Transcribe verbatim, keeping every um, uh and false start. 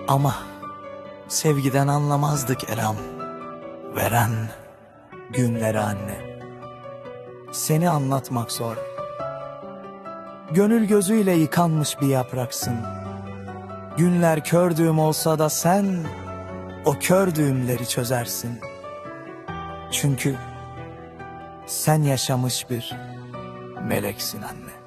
Ama sevgiden anlamazdık Eram. Veren günleri anne. Seni anlatmak zor. Gönül gözüyle yıkanmış bir yapraksın. Günler kördüğüm olsa da sen o kördüğümleri çözersin. Çünkü sen yaşamış bir meleksin anne.